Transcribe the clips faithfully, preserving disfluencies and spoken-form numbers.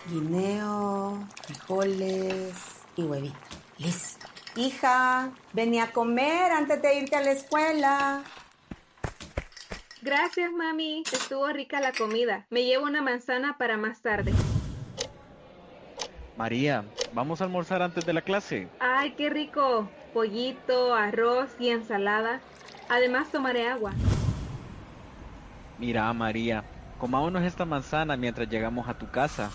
Guineo, frijoles y huevito. Listo. Hija, vení a comer antes de irte a la escuela. Gracias, mami. Estuvo rica la comida. Me llevo una manzana para más tarde. María, ¿vamos a almorzar antes de la clase? ¡Ay, qué rico! Pollito, arroz y ensalada. Además, tomaré agua. Mira, María, comámonos esta manzana mientras llegamos a tu casa.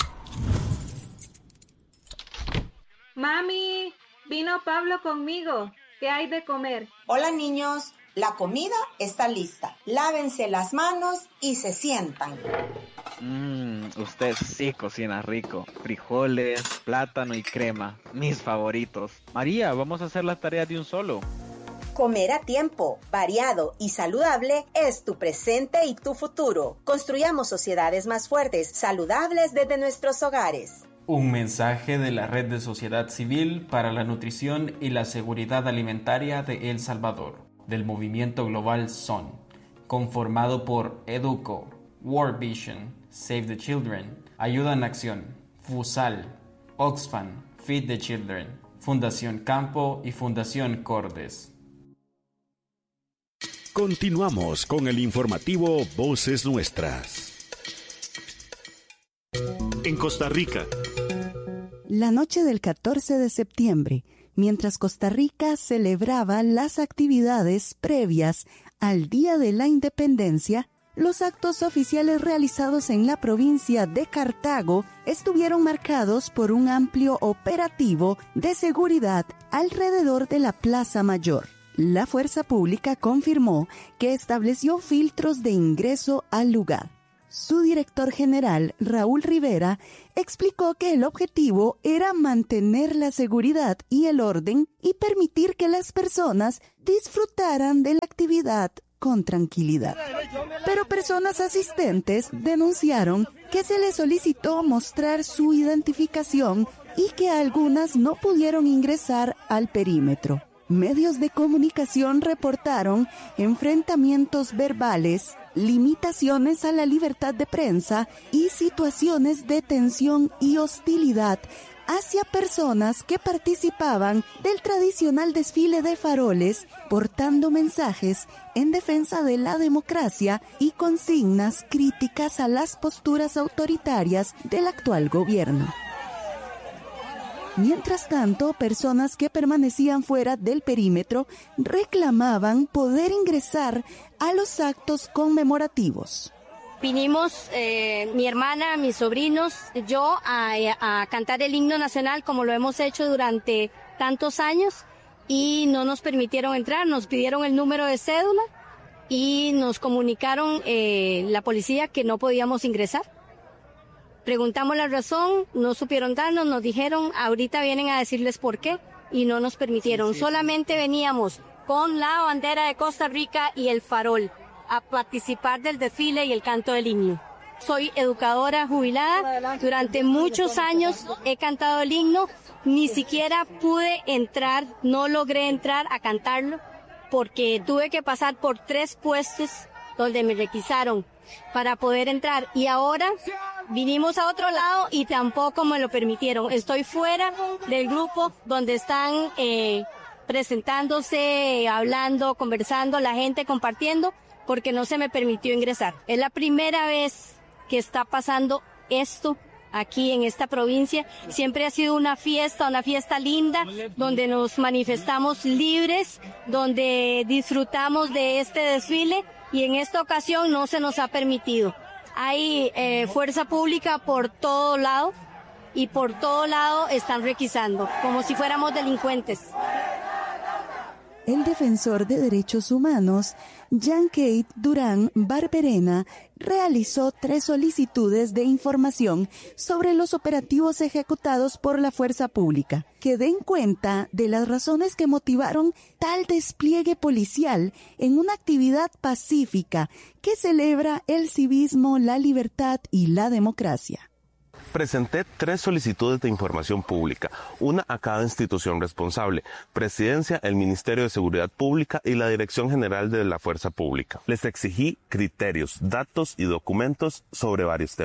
Mami, vino Pablo conmigo. ¿Qué hay de comer? Hola, niños. La comida está lista. Lávense las manos y se sientan. Mmm, usted sí cocina rico. Frijoles, plátano y crema. Mis favoritos. María, vamos a hacer las tareas de un solo. Comer a tiempo, variado y saludable es tu presente y tu futuro. Construyamos sociedades más fuertes, saludables desde nuestros hogares. Un mensaje de la Red de Sociedad Civil para la Nutrición y la Seguridad Alimentaria de El Salvador, del movimiento global S O N, conformado por EDUCO, World Vision, Save the Children, Ayuda en Acción, FUSAL, Oxfam, Feed the Children, Fundación Campo y Fundación Cordes. Continuamos con el informativo Voces Nuestras. En Costa Rica. La noche del catorce de septiembre, mientras Costa Rica celebraba las actividades previas al Día de la Independencia, los actos oficiales realizados en la provincia de Cartago estuvieron marcados por un amplio operativo de seguridad alrededor de la Plaza Mayor. La Fuerza Pública confirmó que estableció filtros de ingreso al lugar. Su director general, Raúl Rivera, explicó que el objetivo era mantener la seguridad y el orden y permitir que las personas disfrutaran de la actividad con tranquilidad. Pero personas asistentes denunciaron que se les solicitó mostrar su identificación y que algunas no pudieron ingresar al perímetro. Medios de comunicación reportaron enfrentamientos verbales, limitaciones a la libertad de prensa y situaciones de tensión y hostilidad hacia personas que participaban del tradicional desfile de faroles, portando mensajes en defensa de la democracia y consignas críticas a las posturas autoritarias del actual gobierno. Mientras tanto, personas que permanecían fuera del perímetro reclamaban poder ingresar a los actos conmemorativos. Vinimos, eh, mi hermana, mis sobrinos, yo, a, a cantar el himno nacional como lo hemos hecho durante tantos años y no nos permitieron entrar, nos pidieron el número de cédula y nos comunicaron eh, la policía que no podíamos ingresar. Preguntamos la razón, no supieron darnos, nos dijeron, ahorita vienen a decirles por qué, y no nos permitieron. Sí, sí. Solamente veníamos con la bandera de Costa Rica y el farol a participar del desfile y el canto del himno. Soy educadora jubilada, durante muchos años he cantado el himno, ni siquiera pude entrar, no logré entrar a cantarlo, porque tuve que pasar por tres puestos donde me requisaron para poder entrar, y ahora vinimos a otro lado y tampoco me lo permitieron. Estoy fuera del grupo donde están eh, presentándose, hablando, conversando, la gente compartiendo, porque no se me permitió ingresar. Es la primera vez que está pasando esto aquí en esta provincia. Siempre ha sido una fiesta, una fiesta linda, donde nos manifestamos libres, donde disfrutamos de este desfile, y en esta ocasión no se nos ha permitido. Hay eh, fuerza pública por todo lado y por todo lado están requisando, como si fuéramos delincuentes. El defensor de derechos humanos, Jean-Kate Durán Barberena, realizó tres solicitudes de información sobre los operativos ejecutados por la fuerza pública, que den cuenta de las razones que motivaron tal despliegue policial en una actividad pacífica que celebra el civismo, la libertad y la democracia. Presenté tres solicitudes de información pública, una a cada institución responsable, Presidencia, el Ministerio de Seguridad Pública y la Dirección General de la Fuerza Pública. Les exigí criterios, datos y documentos sobre varios temas.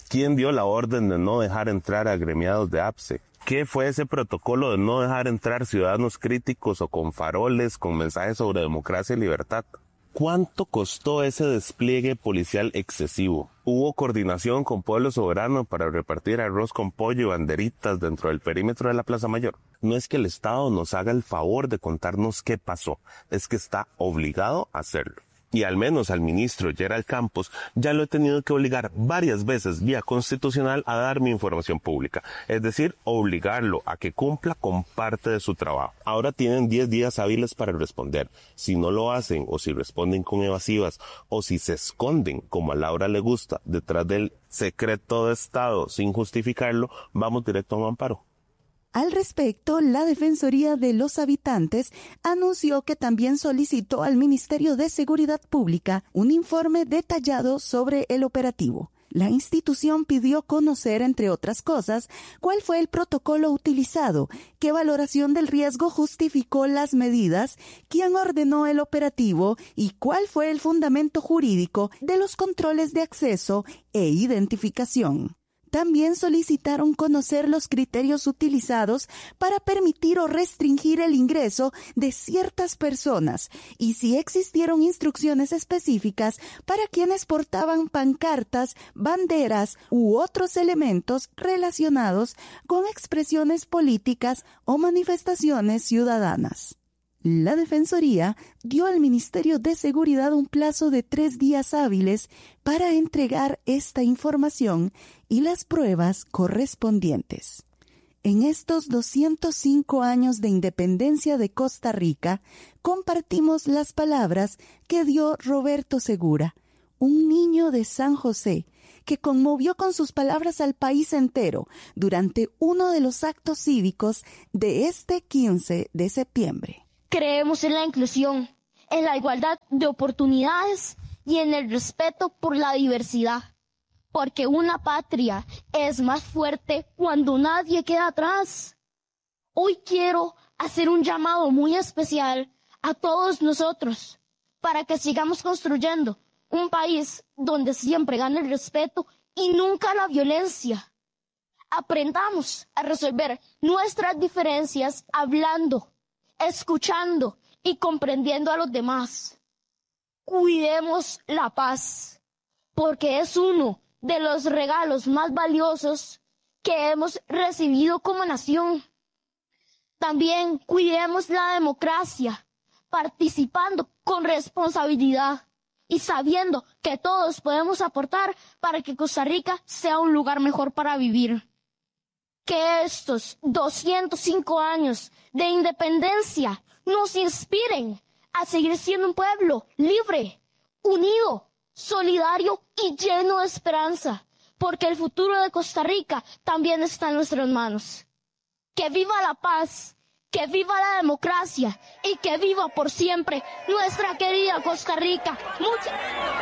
¿Quién dio la orden de no dejar entrar a agremiados de A P S E? ¿Qué fue ese protocolo de no dejar entrar ciudadanos críticos o con faroles con mensajes sobre democracia y libertad? ¿Cuánto costó ese despliegue policial excesivo? ¿Hubo coordinación con Pueblo Soberano para repartir arroz con pollo y banderitas dentro del perímetro de la Plaza Mayor? No es que el Estado nos haga el favor de contarnos qué pasó, es que está obligado a hacerlo. Y al menos al ministro Gerald Campos ya lo he tenido que obligar varias veces vía constitucional a dar mi información pública, es decir, obligarlo a que cumpla con parte de su trabajo. Ahora tienen diez días hábiles para responder. Si no lo hacen o si responden con evasivas o si se esconden, como a Laura le gusta, detrás del secreto de Estado sin justificarlo, vamos directo a un amparo. Al respecto, la Defensoría de los Habitantes anunció que también solicitó al Ministerio de Seguridad Pública un informe detallado sobre el operativo. La institución pidió conocer, entre otras cosas, cuál fue el protocolo utilizado, qué valoración del riesgo justificó las medidas, quién ordenó el operativo y cuál fue el fundamento jurídico de los controles de acceso e identificación. También solicitaron conocer los criterios utilizados para permitir o restringir el ingreso de ciertas personas y si existieron instrucciones específicas para quienes portaban pancartas, banderas u otros elementos relacionados con expresiones políticas o manifestaciones ciudadanas. La Defensoría dio al Ministerio de Seguridad un plazo de tres días hábiles para entregar esta información y las pruebas correspondientes. En estos doscientos cinco años de independencia de Costa Rica, compartimos las palabras que dio Roberto Segura, un niño de San José, que conmovió con sus palabras al país entero durante uno de los actos cívicos de este quince de septiembre. Creemos en la inclusión, en la igualdad de oportunidades y en el respeto por la diversidad. Porque una patria es más fuerte cuando nadie queda atrás. Hoy quiero hacer un llamado muy especial a todos nosotros para que sigamos construyendo un país donde siempre gane el respeto y nunca la violencia. Aprendamos a resolver nuestras diferencias hablando, escuchando y comprendiendo a los demás. Cuidemos la paz, porque es uno de los regalos más valiosos que hemos recibido como nación. También cuidemos la democracia, participando con responsabilidad y sabiendo que todos podemos aportar para que Costa Rica sea un lugar mejor para vivir. Que estos doscientos cinco años de independencia nos inspiren a seguir siendo un pueblo libre, unido, solidario y lleno de esperanza, porque el futuro de Costa Rica también está en nuestras manos. Que viva la paz, que viva la democracia y que viva por siempre nuestra querida Costa Rica. Muchas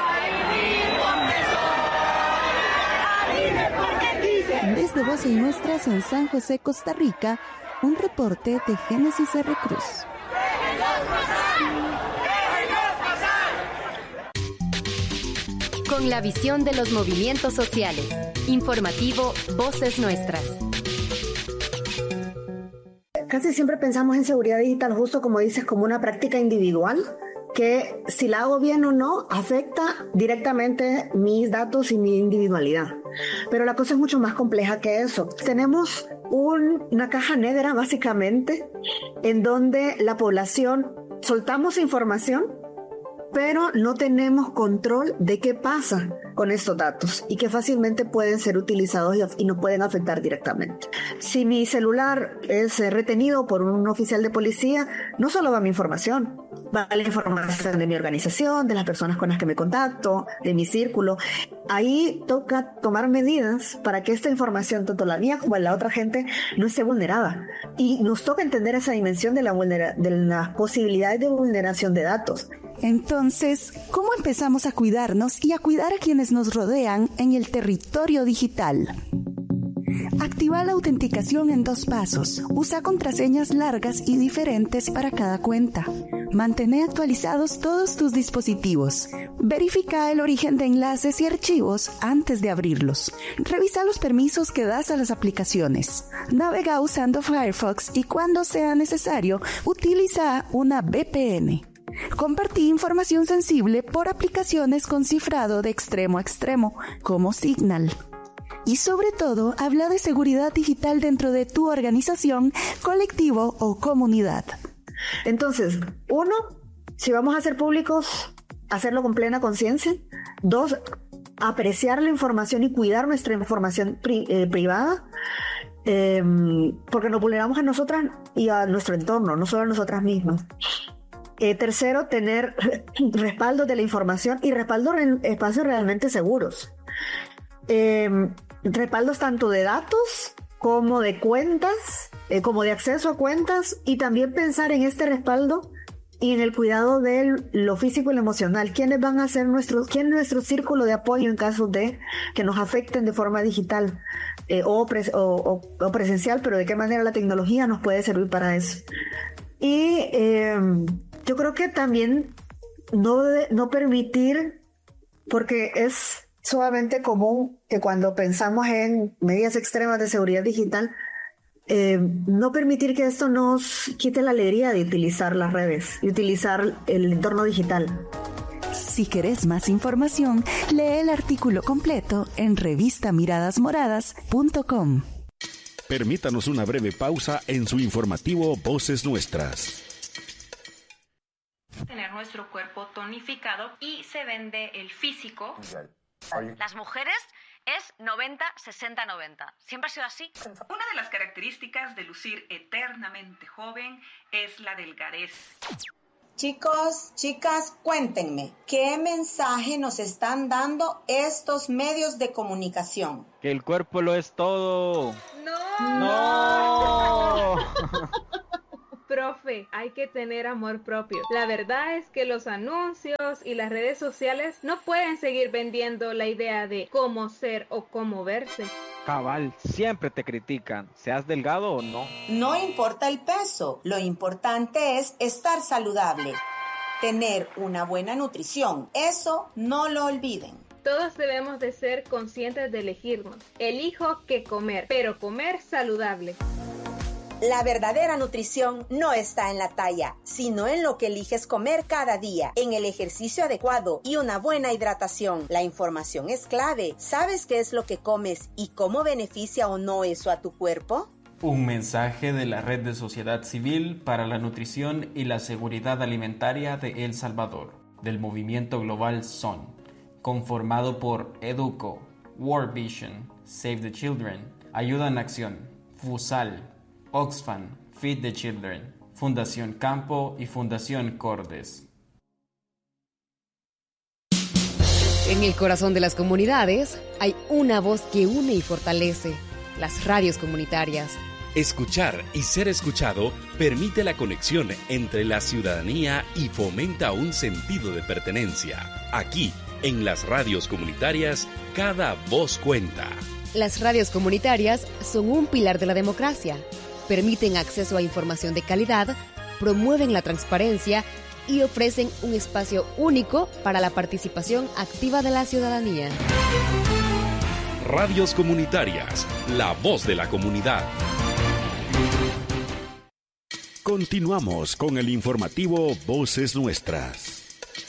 Desde Voces Nuestras en San José, Costa Rica, un reporte de Génesis R. Cruz. Con la visión de los movimientos sociales. Informativo Voces Nuestras. Casi siempre pensamos en seguridad digital, justo como dices, como una práctica individual, que si la hago bien o no, afecta directamente mis datos y mi individualidad. Pero la cosa es mucho más compleja que eso. Tenemos un, una caja negra, básicamente, en donde la población soltamos información, pero no tenemos control de qué pasa con estos datos y que fácilmente pueden ser utilizados y, y nos pueden afectar directamente. Si mi celular es retenido por un oficial de policía, no solo va mi información, va la información de mi organización, de las personas con las que me contacto, de mi círculo. Ahí toca tomar medidas para que esta información, tanto la mía como la otra gente, no esté vulnerada. Y nos toca entender esa dimensión de, la vulnera- de las posibilidades de vulneración de datos. Entonces, ¿cómo empezamos a cuidarnos y a cuidar a quienes nos rodean en el territorio digital? Activa la autenticación en dos pasos. Usa contraseñas largas y diferentes para cada cuenta. Mantén actualizados todos tus dispositivos. Verifica el origen de enlaces y archivos antes de abrirlos. Revisa los permisos que das a las aplicaciones. Navega usando Firefox y cuando sea necesario, utiliza una V P N. Compartí información sensible por aplicaciones con cifrado de extremo a extremo, como Signal. Y sobre todo, habla de seguridad digital dentro de tu organización, colectivo o comunidad. Entonces, uno, si vamos a ser públicos, hacerlo con plena conciencia. Dos, apreciar la información y cuidar nuestra información pri- eh, privada, eh, porque nos vulneramos a nosotras y a nuestro entorno, no solo a nosotras mismas. Eh, tercero, tener respaldo de la información y respaldo en espacios realmente seguros. Eh, respaldos tanto de datos como de cuentas, eh, como de acceso a cuentas, y también pensar en este respaldo y en el cuidado de lo físico y lo emocional. ¿Quiénes van a ser nuestros, quién es nuestro círculo de apoyo en caso de que nos afecten de forma digital eh, o, pres, o, o, o presencial, pero de qué manera la tecnología nos puede servir para eso? Y eh, yo creo que también no, de, no permitir, porque es sumamente común que cuando pensamos en medidas extremas de seguridad digital, Eh, no permitir que esto nos quite la alegría de utilizar las redes y utilizar el entorno digital. Si querés más información, lee el artículo completo en revista miradas moradas punto com. Permítanos una breve pausa en su informativo Voces Nuestras. Tener nuestro cuerpo tonificado y se vende el físico. Las mujeres es noventa, sesenta, noventa. ¿Siempre ha sido así? Una de las características de lucir eternamente joven es la delgadez. Chicos, chicas, cuéntenme, ¿qué mensaje nos están dando estos medios de comunicación? Que el cuerpo lo es todo. ¡No! ¡No! Profe, hay que tener amor propio. La verdad es que los anuncios y las redes sociales no pueden seguir vendiendo la idea de cómo ser o cómo verse. Cabal, siempre te critican, seas delgado o no. No importa el peso, lo importante es estar saludable. Tener una buena nutrición, eso no lo olviden. Todos debemos de ser conscientes de elegirnos. Elijo qué comer, pero comer saludable. La verdadera nutrición no está en la talla, sino en lo que eliges comer cada día, en el ejercicio adecuado y una buena hidratación. La información es clave. ¿Sabes qué es lo que comes y cómo beneficia o no eso a tu cuerpo? Un mensaje de la Red de Sociedad Civil para la Nutrición y la Seguridad Alimentaria de El Salvador, del movimiento global S O N, conformado por Educo, World Vision, Save the Children, Ayuda en Acción, FUSAL, Oxfam, Feed the Children, Fundación Campo y Fundación Cordes. En el corazón de las comunidades hay una voz que une y fortalece: las radios comunitarias. Escuchar y ser escuchado permite la conexión entre la ciudadanía y fomenta un sentido de pertenencia. Aquí, en las radios comunitarias, cada voz cuenta. Las radios comunitarias son un pilar de la democracia. Permiten acceso a información de calidad, promueven la transparencia y ofrecen un espacio único para la participación activa de la ciudadanía. Radios comunitarias, la voz de la comunidad. Continuamos con el informativo Voces Nuestras.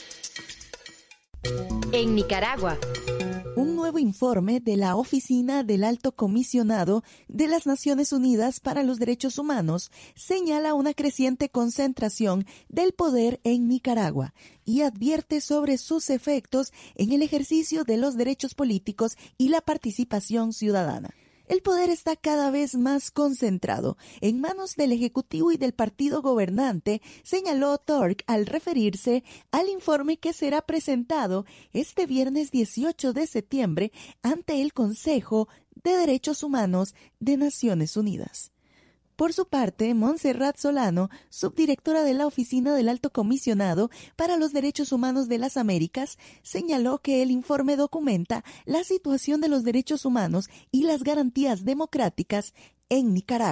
En Nicaragua. Un nuevo informe de la Oficina del Alto Comisionado de las Naciones Unidas para los Derechos Humanos señala una creciente concentración del poder en Nicaragua y advierte sobre sus efectos en el ejercicio de los derechos políticos y la participación ciudadana. El poder está cada vez más concentrado en manos del Ejecutivo y del partido gobernante, señaló Turk al referirse al informe que será presentado este viernes dieciocho de septiembre ante el Consejo de Derechos Humanos de Naciones Unidas. Por su parte, Montserrat Solano, subdirectora de la Oficina del Alto Comisionado para los Derechos Humanos de las Américas, señaló que el informe documenta la situación de los derechos humanos y las garantías democráticas en Nicaragua.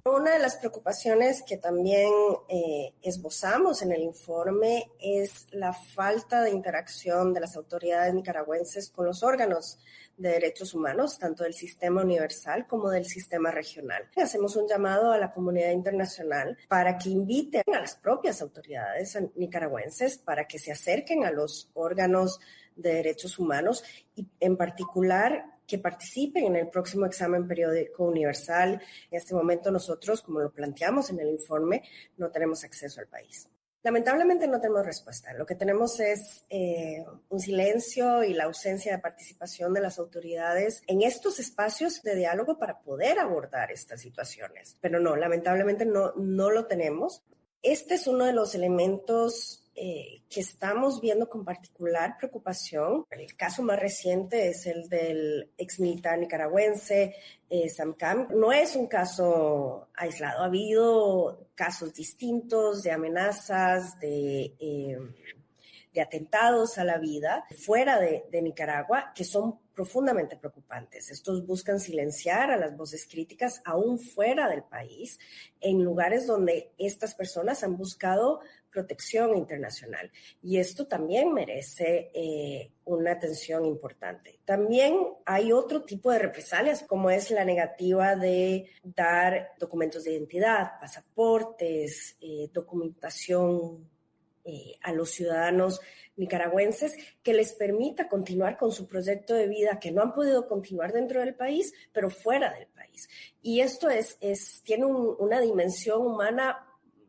Una de las preocupaciones que también eh, esbozamos en el informe es la falta de interacción de las autoridades nicaragüenses con los órganos de derechos humanos, tanto del sistema universal como del sistema regional. Hacemos un llamado a la comunidad internacional para que inviten a las propias autoridades nicaragüenses para que se acerquen a los órganos de derechos humanos y en particular que participen en el próximo examen periódico universal. En este momento nosotros, como lo planteamos en el informe, no tenemos acceso al país. Lamentablemente no tenemos respuesta. Lo que tenemos es eh, un silencio y la ausencia de participación de las autoridades en estos espacios de diálogo para poder abordar estas situaciones. Pero no, lamentablemente no, no lo tenemos. Este es uno de los elementos Eh, que estamos viendo con particular preocupación. El caso más reciente es el del exmilitar nicaragüense eh, Sam Camp. No es un caso aislado, ha habido casos distintos de amenazas, de, eh, de atentados a la vida fuera de, de Nicaragua que son profundamente preocupantes. Estos buscan silenciar a las voces críticas aún fuera del país, en lugares donde estas personas han buscado protección internacional. Y esto también merece eh, una atención importante. También hay otro tipo de represalias, como es la negativa de dar documentos de identidad, pasaportes, eh, documentación eh, a los ciudadanos nicaragüenses que les permita continuar con su proyecto de vida que no han podido continuar dentro del país, pero fuera del país. Y esto es, es, tiene un, una dimensión humana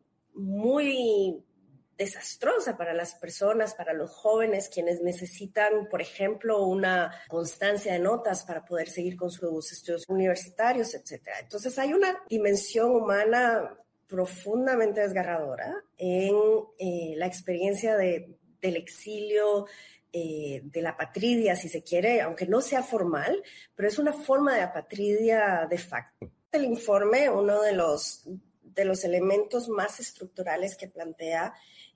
muy desastrosa para las personas, para los jóvenes, quienes necesitan, por ejemplo, una constancia de notas para poder seguir con sus estudios universitarios, etcétera. Entonces hay una dimensión humana profundamente desgarradora en eh, la experiencia de, del exilio, eh, de la apatridia, si se quiere, aunque no sea formal, pero es una forma de apatridia de facto. El informe, uno de los, de los elementos más estructurales que plantea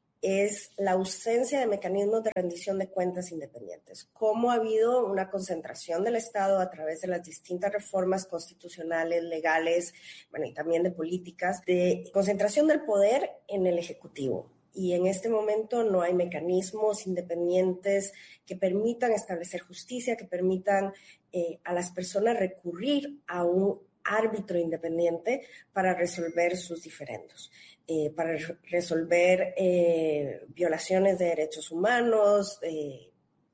es la ausencia de mecanismos de rendición de cuentas independientes. Cómo ha habido una concentración del Estado a través de las distintas reformas constitucionales, legales, bueno, y también de políticas, de concentración del poder en el Ejecutivo. Y en este momento no hay mecanismos independientes que permitan establecer justicia, que permitan eh, a las personas recurrir a un árbitro independiente para resolver sus diferendos. Eh, para re- resolver eh, violaciones de derechos humanos eh,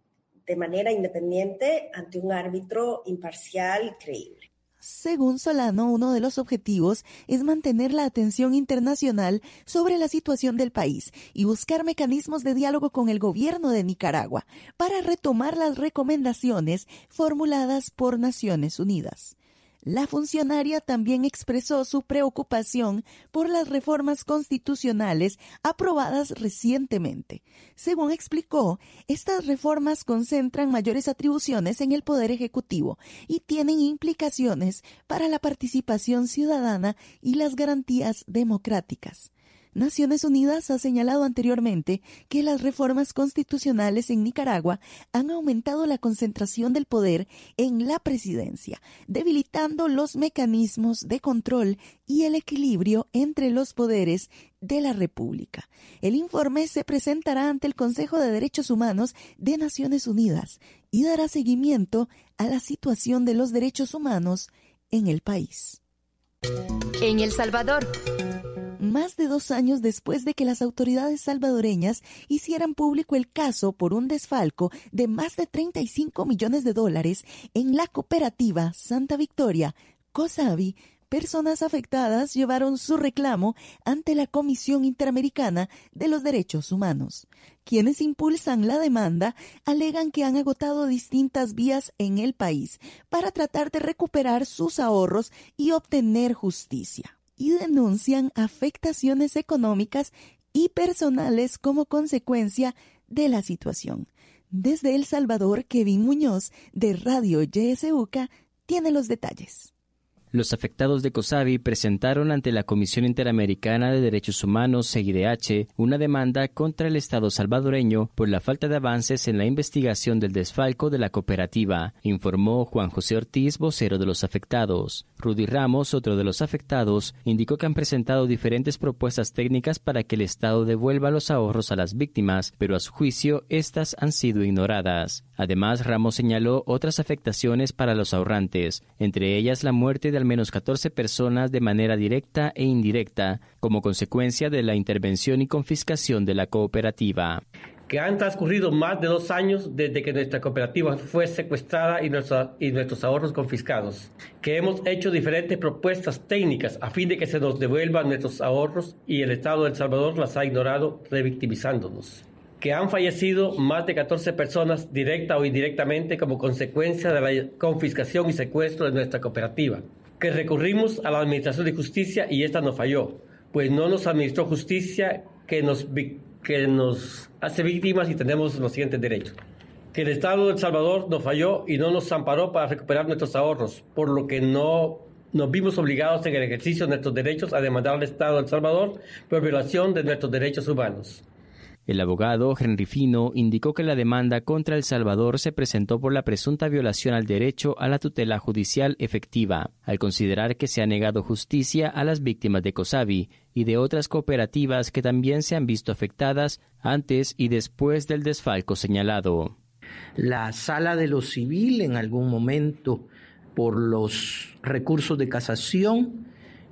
de manera independiente ante un árbitro imparcial y creíble. Según Solano, uno de los objetivos es mantener la atención internacional sobre la situación del país y buscar mecanismos de diálogo con el gobierno de Nicaragua para retomar las recomendaciones formuladas por Naciones Unidas. La funcionaria también expresó su preocupación por las reformas constitucionales aprobadas recientemente. Según explicó, estas reformas concentran mayores atribuciones en el Poder Ejecutivo y tienen implicaciones para la participación ciudadana y las garantías democráticas. Naciones Unidas ha señalado anteriormente que las reformas constitucionales en Nicaragua han aumentado la concentración del poder en la presidencia, debilitando los mecanismos de control y el equilibrio entre los poderes de la República. El informe se presentará ante el Consejo de Derechos Humanos de Naciones Unidas y dará seguimiento a la situación de los derechos humanos en el país. En El Salvador. Más de dos años después de que las autoridades salvadoreñas hicieran público el caso por un desfalco de más de treinta y cinco millones de dólares en la cooperativa Santa Victoria, COSAVI, personas afectadas llevaron su reclamo ante la Comisión Interamericana de los Derechos Humanos. Quienes impulsan la demanda alegan que han agotado distintas vías en el país para tratar de recuperar sus ahorros y obtener justicia, y denuncian afectaciones económicas y personales como consecuencia de la situación. Desde El Salvador, Kevin Muñoz, de Radio Y S U C A, tiene los detalles. Los afectados de COSAVI presentaron ante la Comisión Interamericana de Derechos Humanos, C I D H, una demanda contra el Estado salvadoreño por la falta de avances en la investigación del desfalco de la cooperativa, informó Juan José Ortiz, vocero de los afectados. Rudy Ramos, otro de los afectados, indicó que han presentado diferentes propuestas técnicas para que el Estado devuelva los ahorros a las víctimas, pero a su juicio, estas han sido ignoradas. Además, Ramos señaló otras afectaciones para los ahorrantes, entre ellas la muerte de al menos catorce personas de manera directa e indirecta, como consecuencia de la intervención y confiscación de la cooperativa. Que han transcurrido más de dos años desde que nuestra cooperativa fue secuestrada y, nuestra, y nuestros ahorros confiscados. Que hemos hecho diferentes propuestas técnicas a fin de que se nos devuelvan nuestros ahorros y el Estado de El Salvador las ha ignorado, revictimizándonos. Que han fallecido más de catorce personas directa o indirectamente como consecuencia de la confiscación y secuestro de nuestra cooperativa. Que recurrimos a la Administración de Justicia y esta nos falló, pues no nos administró justicia que nos, que nos hace víctimas y tenemos los siguientes derechos. Que el Estado de El Salvador nos falló y no nos amparó para recuperar nuestros ahorros, por lo que no nos vimos obligados en el ejercicio de nuestros derechos a demandar al Estado de El Salvador por violación de nuestros derechos humanos. El abogado Henry Fino indicó que la demanda contra El Salvador se presentó por la presunta violación al derecho a la tutela judicial efectiva, al considerar que se ha negado justicia a las víctimas de COSAVI y de otras cooperativas que también se han visto afectadas antes y después del desfalco señalado. La Sala de lo Civil, en algún momento, por los recursos de casación,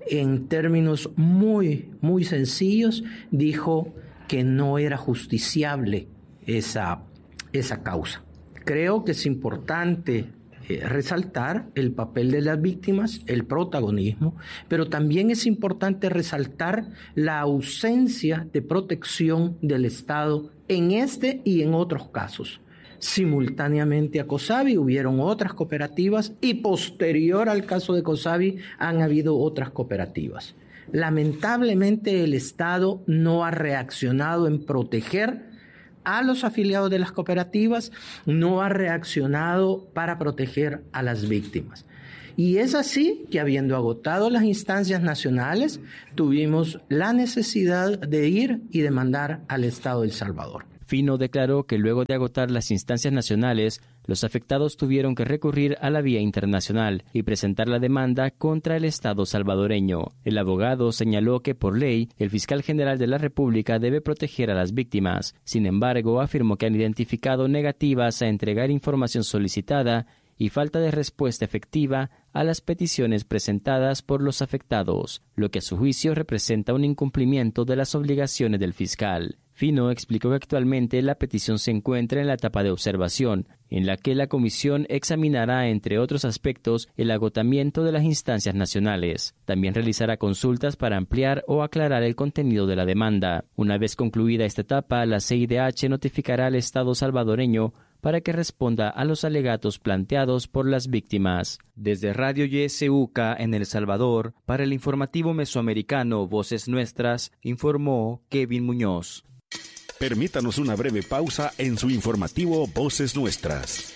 en términos muy, muy sencillos, dijo que no era justiciable esa, esa causa. Creo que es importante eh, resaltar el papel de las víctimas, el protagonismo, pero también es importante resaltar la ausencia de protección del Estado en este y en otros casos. Simultáneamente a COSAVI hubieron otras cooperativas y posterior al caso de COSAVI han habido otras cooperativas. Lamentablemente el Estado no ha reaccionado en proteger a los afiliados de las cooperativas, no ha reaccionado para proteger a las víctimas. Y es así que, habiendo agotado las instancias nacionales, tuvimos la necesidad de ir y demandar al Estado de El Salvador. Fino declaró que luego de agotar las instancias nacionales, los afectados tuvieron que recurrir a la vía internacional y presentar la demanda contra el Estado salvadoreño. El abogado señaló que por ley, el fiscal general de la República debe proteger a las víctimas. Sin embargo, afirmó que han identificado negativas a entregar información solicitada y falta de respuesta efectiva a las peticiones presentadas por los afectados, lo que a su juicio representa un incumplimiento de las obligaciones del fiscal. Fino explicó que actualmente la petición se encuentra en la etapa de observación, en la que la comisión examinará, entre otros aspectos, el agotamiento de las instancias nacionales. También realizará consultas para ampliar o aclarar el contenido de la demanda. Una vez concluida esta etapa, la C I D H notificará al Estado salvadoreño para que responda a los alegatos planteados por las víctimas. Desde Radio Y S U C A en El Salvador, para el informativo mesoamericano Voces Nuestras, informó Kevin Muñoz. Permítanos una breve pausa en su informativo Voces Nuestras.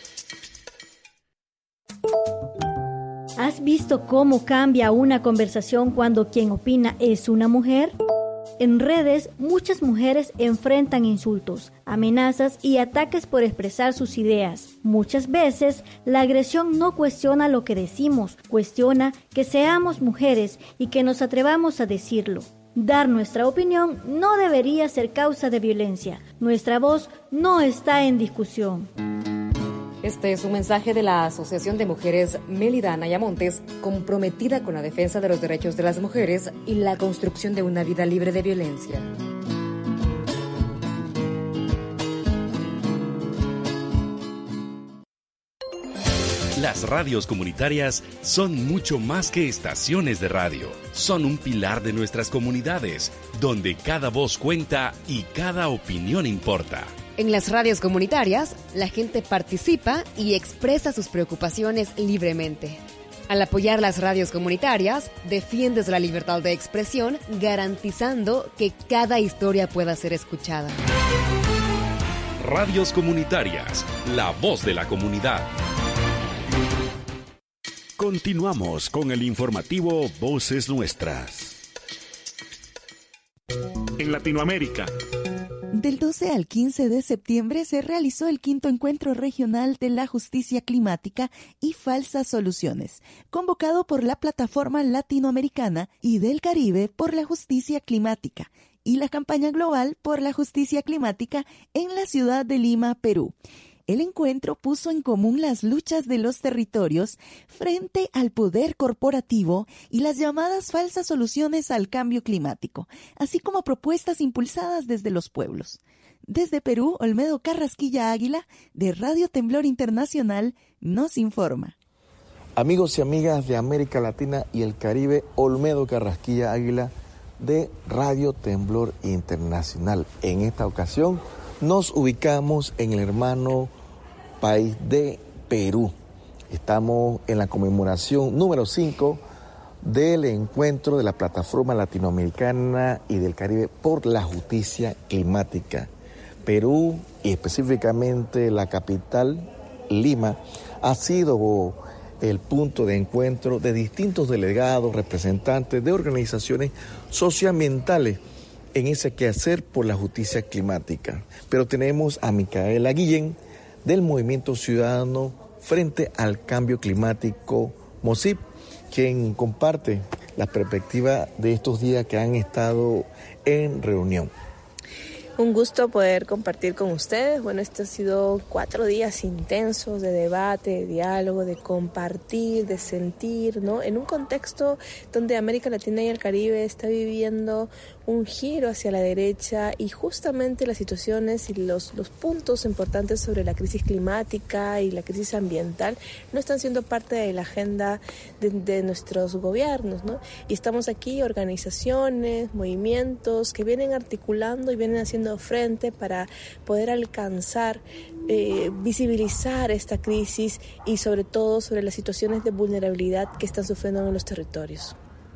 ¿Has visto cómo cambia una conversación cuando quien opina es una mujer? En redes, muchas mujeres enfrentan insultos, amenazas y ataques por expresar sus ideas. Muchas veces, la agresión no cuestiona lo que decimos, cuestiona que seamos mujeres y que nos atrevamos a decirlo. Dar nuestra opinión no debería ser causa de violencia. Nuestra voz no está en discusión. Este es un mensaje de la Asociación de Mujeres Mélida Anaya Montes, comprometida con la defensa de los derechos de las mujeres y la construcción de una vida libre de violencia. Las radios comunitarias son mucho más que estaciones de radio. Son un pilar de nuestras comunidades, donde cada voz cuenta y cada opinión importa. En las radios comunitarias, la gente participa y expresa sus preocupaciones libremente. Al apoyar las radios comunitarias, defiendes la libertad de expresión, garantizando que cada historia pueda ser escuchada. Radios comunitarias, la voz de la comunidad. Continuamos con el informativo Voces Nuestras. En Latinoamérica. Del doce al quince de septiembre se realizó el quinto encuentro regional de la justicia climática y falsas soluciones, convocado por la Plataforma Latinoamericana y del Caribe por la Justicia Climática y la Campaña Global por la Justicia Climática en la ciudad de Lima, Perú. El encuentro puso en común las luchas de los territorios frente al poder corporativo y las llamadas falsas soluciones al cambio climático, así como propuestas impulsadas desde los pueblos. Desde Perú, Olmedo Carrasquilla Águila, de Radio Temblor Internacional, nos informa. Amigos y amigas de América Latina y el Caribe, Olmedo Carrasquilla Águila, de Radio Temblor Internacional. En esta ocasión nos ubicamos en el hermano país de Perú. Estamos en la conmemoración número cinco del encuentro de la Plataforma Latinoamericana y del Caribe por la Justicia Climática. Perú, y específicamente la capital, Lima, ha sido el punto de encuentro de distintos delegados, representantes de organizaciones socioambientales en ese quehacer por la justicia climática. Pero tenemos a Micaela Guillén del Movimiento Ciudadano Frente al Cambio Climático, MOCIP, quien comparte la perspectiva de estos días que han estado en reunión. Un gusto poder compartir con ustedes. Bueno, estos han sido cuatro días intensos de debate, de diálogo, de compartir, de sentir, ¿no? En un contexto donde América Latina y el Caribe está viviendo un giro hacia la derecha y justamente las situaciones y los, los puntos importantes sobre la crisis climática y la crisis ambiental no están siendo parte de la agenda de, de nuestros gobiernos, ¿no? Y estamos aquí, organizaciones, movimientos que vienen articulando y vienen haciendo frente para poder alcanzar, eh, visibilizar esta crisis y sobre todo sobre las situaciones de vulnerabilidad que están sufriendo en los territorios.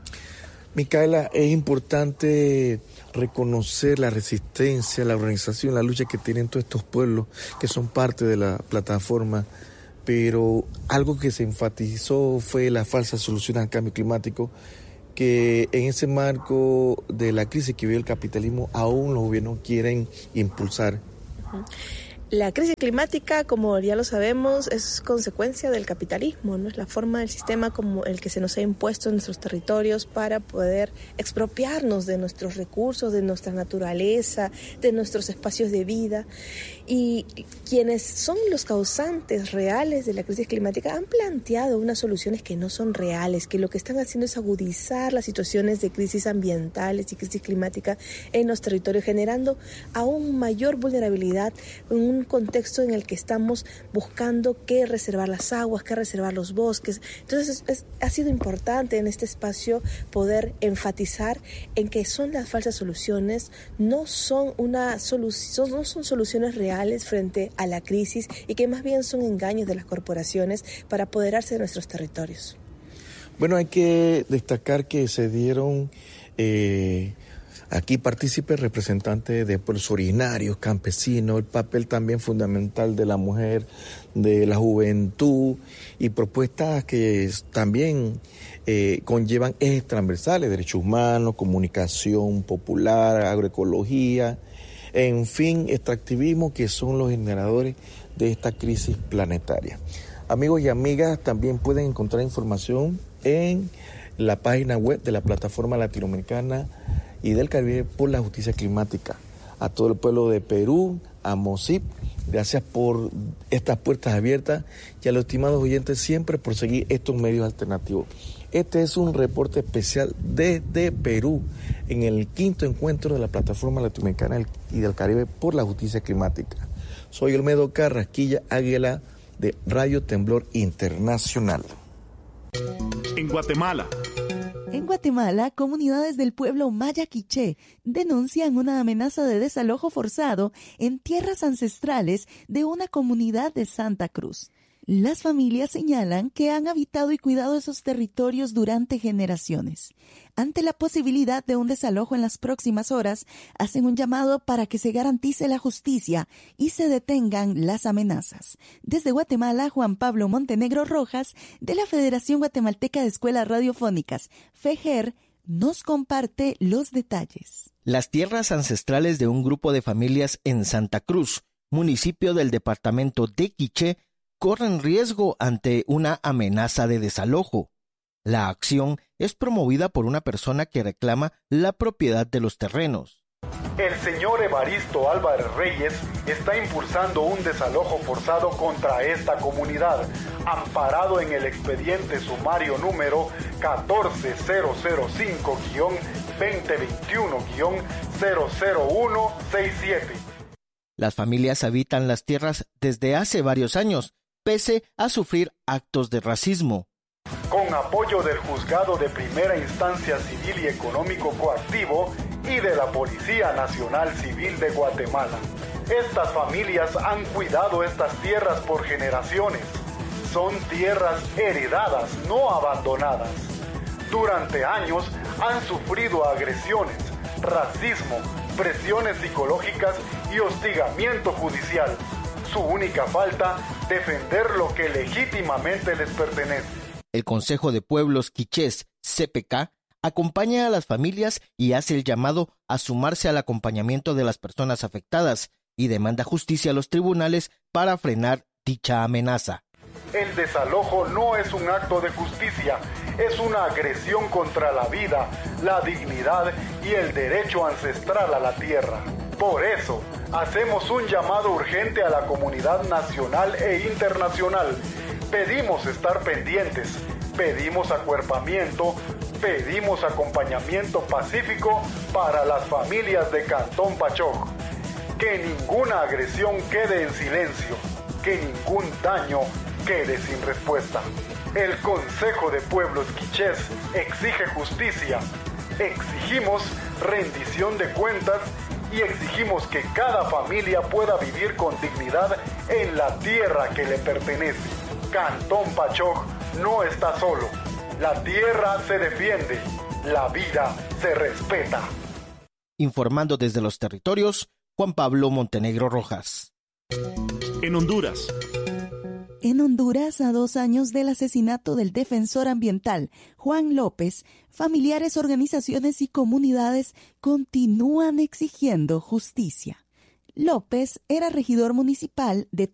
Micaela, es importante reconocer la resistencia, la organización, la lucha que tienen todos estos pueblos que son parte de la plataforma, pero algo que se enfatizó fue la falsa solución al cambio climático, que en ese marco de la crisis que vive el capitalismo aún los gobiernos quieren impulsar. Uh-huh. La crisis climática, como ya lo sabemos, es consecuencia del capitalismo, ¿no? Es la forma del sistema como el que se nos ha impuesto en nuestros territorios para poder expropiarnos de nuestros recursos, de nuestra naturaleza, de nuestros espacios de vida. Y quienes son los causantes reales de la crisis climática han planteado unas soluciones que no son reales, que lo que están haciendo es agudizar las situaciones de crisis ambientales y crisis climática en los territorios, generando aún mayor vulnerabilidad en un contexto en el que estamos buscando qué reservar las aguas, qué reservar los bosques. Entonces es, es, ha sido importante en este espacio poder enfatizar en que son las falsas soluciones, no son una solución, no son soluciones reales frente a la crisis y que más bien son engaños de las corporaciones para apoderarse de nuestros territorios. Bueno, hay que destacar que se dieron eh, aquí partícipes representantes de pueblos originarios, campesinos, el papel también fundamental de la mujer, de la juventud y propuestas que también eh, conllevan ejes transversales, derechos humanos, comunicación popular, agroecología, en fin, extractivismo, que son los generadores de esta crisis planetaria. Amigos y amigas, también pueden encontrar información en la página web de la Plataforma Latinoamericana y del Caribe por la Justicia Climática. A todo el pueblo de Perú, a MOCIP, gracias por estas puertas abiertas y a los estimados oyentes siempre por seguir estos medios alternativos. Este es un reporte especial desde Perú en el quinto encuentro de la Plataforma Latinoamericana y del Caribe por la Justicia Climática. Soy Olmedo Carrasquilla Águila de Radio Temblor Internacional. En Guatemala. En Guatemala, comunidades del pueblo Maya Quiché denuncian una amenaza de desalojo forzado en tierras ancestrales de una comunidad de Santa Cruz. Las familias señalan que han habitado y cuidado esos territorios durante generaciones. Ante la posibilidad de un desalojo en las próximas horas, hacen un llamado para que se garantice la justicia y se detengan las amenazas. Desde Guatemala, Juan Pablo Montenegro Rojas, de la Federación Guatemalteca de Escuelas Radiofónicas, FEGER, nos comparte los detalles. Las tierras ancestrales de un grupo de familias en Santa Cruz, municipio del departamento de Quiché, corren riesgo ante una amenaza de desalojo. La acción es promovida por una persona que reclama la propiedad de los terrenos. El señor Evaristo Álvarez Reyes está impulsando un desalojo forzado contra esta comunidad, amparado en el expediente sumario número catorce mil cinco guión veinte veintiuno guión cero cero uno sesenta y siete. Las familias habitan las tierras desde hace varios años, pese a sufrir actos de racismo. Con apoyo del Juzgado de Primera Instancia Civil y Económico Coactivo y de la Policía Nacional Civil de Guatemala, estas familias han cuidado estas tierras por generaciones. Son tierras heredadas, no abandonadas. Durante años han sufrido agresiones, racismo, presiones psicológicas y hostigamiento judicial. Su única falta, defender lo que legítimamente les pertenece. El Consejo de Pueblos Quichés, C P K, acompaña a las familias y hace el llamado a sumarse al acompañamiento de las personas afectadas y demanda justicia a los tribunales para frenar dicha amenaza. El desalojo no es un acto de justicia, es una agresión contra la vida, la dignidad y el derecho ancestral a la tierra. Por eso, hacemos un llamado urgente a la comunidad nacional e internacional. Pedimos estar pendientes, pedimos acuerpamiento, pedimos acompañamiento pacífico para las familias de Cantón Pachoc. Que ninguna agresión quede en silencio, que ningún daño quede sin respuesta. El Consejo de Pueblos Quichés exige justicia, exigimos rendición de cuentas y exigimos que cada familia pueda vivir con dignidad en la tierra que le pertenece. Cantón Pachoc no está solo. La tierra se defiende, la vida se respeta. Informando desde los territorios, Juan Pablo Montenegro Rojas. En Honduras. En Honduras, a dos años del asesinato del defensor ambiental Juan López, familiares, organizaciones y comunidades continúan exigiendo justicia. López era regidor municipal de